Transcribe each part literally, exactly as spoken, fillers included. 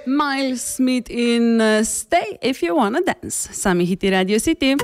Miles Smith in uh, Stay If You Wanna Dance. Sami hiti Radio City.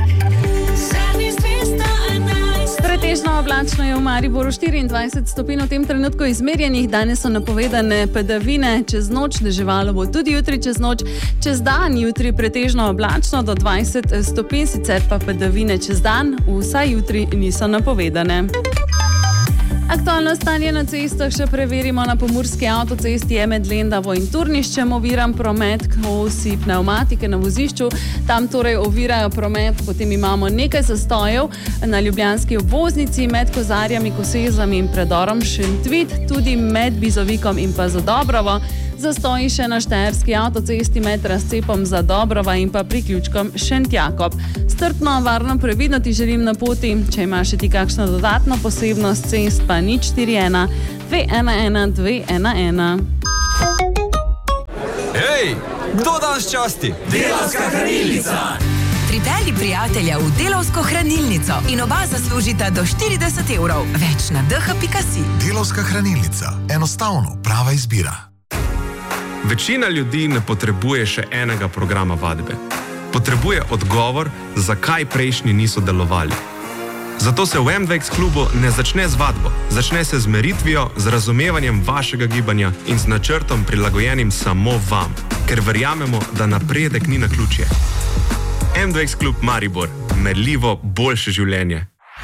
Pretežno oblačno je v Mariboru štiriindvajset stopinj v tem trenutku izmerjenih. Danes so napovedane padavine, čez noč deževalo bo tudi jutri čez noč. Čez dan jutri pretežno oblačno do dvajset stopinj, sicer pa padavine čez dan vsaj jutri niso napovedane. Aktualno stanje na cestah še preverimo. Na pomurski avtocesti je med Lendavo in Turniščem oviran promet, kosi pnevmatike na vozišču. Tam torej ovirajo promet, potem imamo nekaj zastojev na ljubljanski obvoznici med Kozarjami, Kosezami in predorom Šentvid, tudi med Bizovikom in pa Zadobrovo. Zastoji še na štajerski avtocesti med razcepom Zadobrova in pa priključkom Šentjakob. Strpno, varno, previdno ti želim na poti. Če imaš še ti kakšno dodatno posebnost cest, pa nič štiri ena dve ena ena dve ena ena. Hej, kdo danes časti? Delavska hranilnica! Pripelji prijatelja v Delavsko hranilnico in oba zaslužita do štirideset evrov. Več na d h pika si. Delavska hranilnica. Enostavno, prava izbira. Večina ljudi ne potrebuje še enega programa vadbe. Potrebuje odgovor, zakaj prejšnji niso delovali. Zato se v M dva X klubu ne začne z vadbo, začne se z meritvijo, z razumevanjem vašega gibanja in z načrtom prilagojenim samo vam, ker verjamemo, da napredek ni naključje. M dva X klub Maribor, merljivo boljše življenje.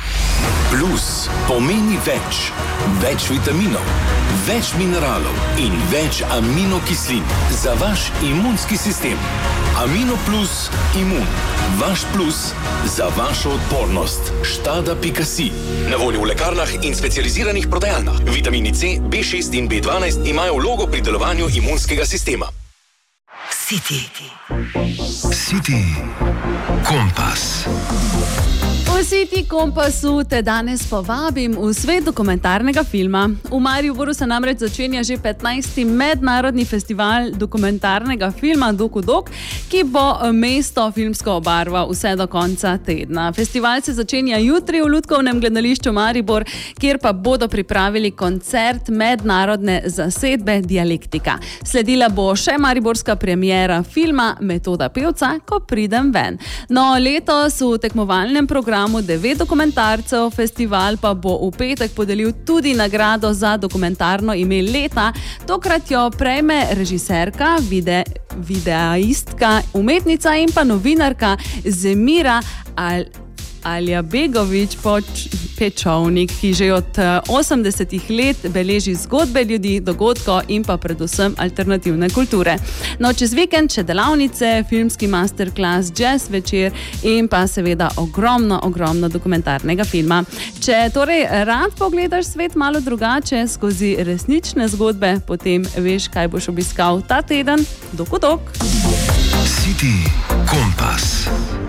Plus pomeni več, več vitaminov, več mineralov in več aminokislin za vaš imunski sistem. Amino plus imun, vaš plus za vašo odpornost. Štada pika si. Na voljo v lekarnah in specializiranih prodajalnah. Vitamini C, B šest in B dvanajst imajo vlogo pri delovanju imunskega sistema. City. City Kompas. V City Kompasu te danes povabim v svet dokumentarnega filma. V Mariboru se namreč začenja že petnajsti mednarodni festival dokumentarnega filma Dokudok, ki bo mesto filmsko obarval vse do konca tedna. Festival se začenja jutri v Lutkovnem gledališču Maribor, kjer pa bodo pripravili koncert mednarodne zasedbe Dialektika. Sledila bo še mariborska premiera filma Metoda pevca, Ko pridem ven. No, letos v tekmovalnem programu devet dokumentarcev, festival pa bo v petek podelil tudi nagrado za dokumentarno ime leta. Tokrat jo prejme režiserka, vide, videoistka, umetnica in pa novinarka Zemira Al Alja Begovič Pečovnik, ki že od osemdesetih let beleži zgodbe ljudi, dogodkov in pa predvsem alternativne kulture. No, čez vikend še delavnice, filmski masterclass, jazz večer in pa seveda ogromno, ogromno dokumentarnega filma. Če torej rad pogledaš svet malo drugače skozi resnične zgodbe, potem veš, kaj boš obiskal ta teden. Dokudok! City Kompas.